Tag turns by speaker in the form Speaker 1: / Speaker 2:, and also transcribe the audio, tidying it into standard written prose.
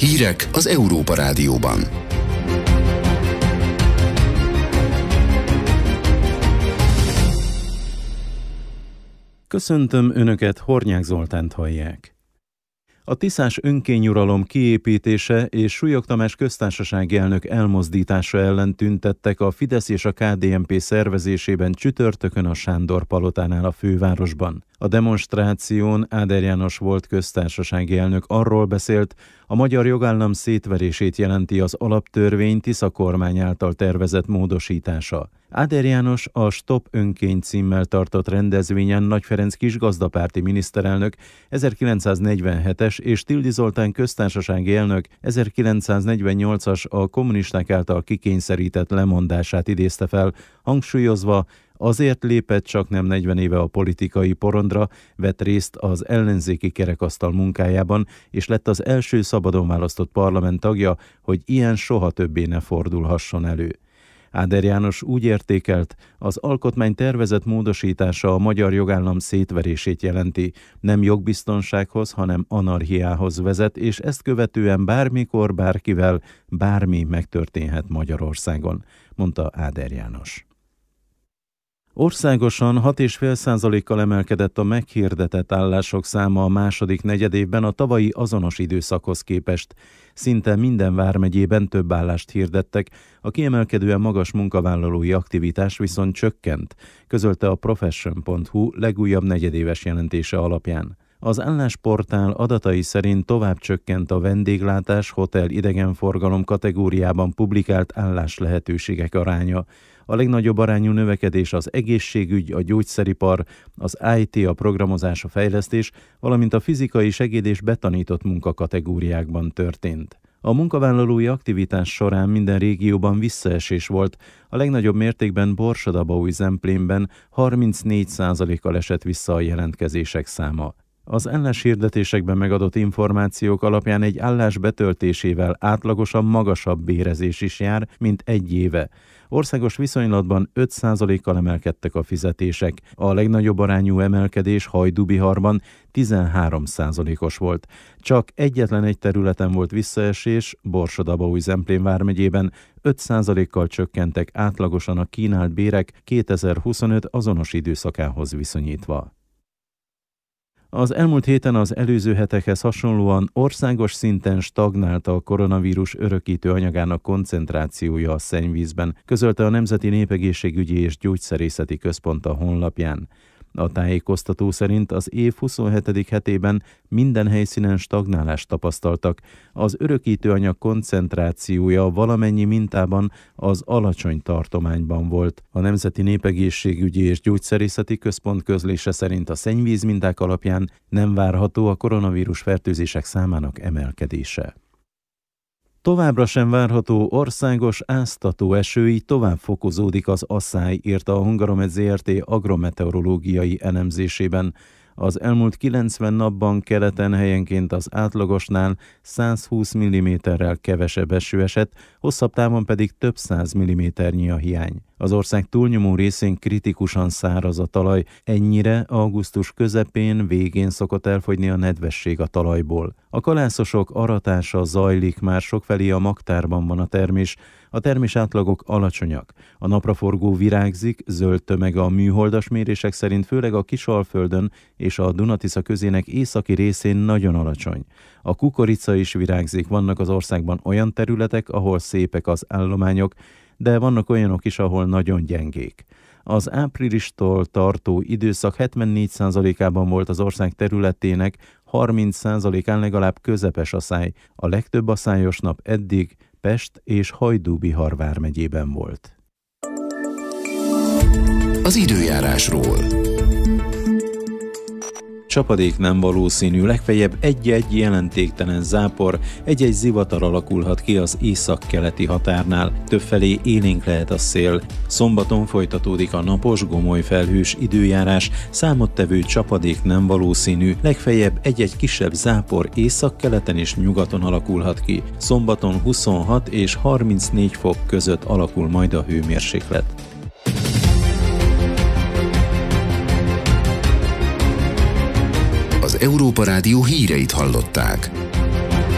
Speaker 1: Hírek az Európa Rádióban.
Speaker 2: Köszöntöm Önöket, Hornyák Zoltánt hallják. A tiszás önkényuralom kiépítése és Súlyog Tamás köztársasági elnök elmozdítása ellen tüntettek a Fidesz és a KDNP szervezésében csütörtökön a Sándor palotánál a fővárosban. A demonstráción Áder János volt köztársasági elnök arról beszélt, a magyar jogállam szétverését jelenti az alaptörvény Tisza kormány által tervezett módosítása. Áder János a Stop Önkény címmel tartott rendezvényen Nagy Ferenc kisgazdapárti miniszterelnök 1947-es és Tildy Zoltán köztársasági elnök 1948-as a kommunisták által kikényszerített lemondását idézte fel, hangsúlyozva, azért lépett csaknem 40 éve a politikai porondra, vett részt az ellenzéki kerekasztal munkájában, és lett az első szabadon választott parlament tagja, hogy ilyen soha többé ne fordulhasson elő. Áder János úgy értékelt, az alkotmány tervezett módosítása a magyar jogállam szétverését jelenti, nem jogbiztonsághoz, hanem anarchiához vezet, és ezt követően bármikor, bárkivel, bármi megtörténhet Magyarországon, mondta Áder János. Országosan 6,5%-kal emelkedett a meghirdetett állások száma a második negyedévben a tavalyi azonos időszakhoz képest. Szinte minden vármegyében több állást hirdettek, a kiemelkedően magas munkavállalói aktivitás viszont csökkent, közölte a Profession.hu legújabb negyedéves jelentése alapján. Az állásportál adatai szerint tovább csökkent a vendéglátás, hotel, idegenforgalom kategóriában publikált álláslehetőségek aránya. A legnagyobb arányú növekedés az egészségügy, a gyógyszeripar, az IT, a programozás, a fejlesztés, valamint a fizikai segéd és betanított munkakategóriákban történt. A munkavállalói aktivitás során minden régióban visszaesés volt, a legnagyobb mértékben Borsod-Abaúj-Zemplénben 34%-kal esett vissza a jelentkezések száma. Az álláshirdetésekben megadott információk alapján egy állás betöltésével átlagosan magasabb bérezés is jár, mint egy éve. Országos viszonylatban 5%-kal emelkedtek a fizetések. A legnagyobb arányú emelkedés Hajdúbiharban 13%-os volt. Csak egyetlen egy területen volt visszaesés, Borsod-Abaúj-Zemplén vármegyében 5%-kal csökkentek átlagosan a kínált bérek 2025 azonos időszakához viszonyítva. Az elmúlt héten az előző hetekhez hasonlóan országos szinten stagnált a koronavírus örökítő anyagának koncentrációja a szennyvízben, közölte a Nemzeti Népegészségügyi és Gyógyszerészeti Központ a honlapján. A tájékoztató szerint az év 27. hetében minden helyszínen stagnálást tapasztaltak. Az örökítőanyag koncentrációja valamennyi mintában az alacsony tartományban volt. A Nemzeti Népegészségügyi és Gyógyszerészeti Központ közlése szerint a szennyvíz minták alapján nem várható a koronavírus fertőzések számának emelkedése. Továbbra sem várható országos áztató eső, így tovább fokozódik az asszály, írta a Hungaromed Zrt. Agrometeorológiai elemzésében. Az elmúlt 90 napban keleten helyenként az átlagosnál 120 mm-rel kevesebb eső esett, hosszabb távon pedig több 100 mm-nyi a hiány. Az ország túlnyomó részén kritikusan száraz a talaj, ennyire augusztus közepén, végén szokott elfogyni a nedvesség a talajból. A kalászosok aratása zajlik, már sokfelé a magtárban van a termés átlagok alacsonyak. A napraforgó virágzik, zöld tömege a műholdas mérések szerint főleg a Kisalföldön és a Duna-Tisza közének északi részén nagyon alacsony. A kukorica is virágzik, vannak az országban olyan területek, ahol szépek az állományok, de vannak olyanok is, ahol nagyon gyengék. Az áprilistól tartó időszak 74%-ában volt az ország területének, 30%-án legalább közepes aszály. A legtöbb aszályos nap eddig Pest és Hajdú-Bihar vármegyében volt.
Speaker 1: Az időjárásról.
Speaker 2: Csapadék nem valószínű, legfeljebb egy-egy jelentéktelen zápor, egy-egy zivatar alakulhat ki az északkeleti határnál, többfelé élénk lehet a szél. Szombaton folytatódik a napos, gomoly felhős időjárás, számottevő csapadék nem valószínű, legfeljebb egy-egy kisebb zápor északkeleten és nyugaton alakulhat ki. Szombaton 26 és 34 fok között alakul majd a hőmérséklet.
Speaker 1: Az Európa Rádió híreit hallották.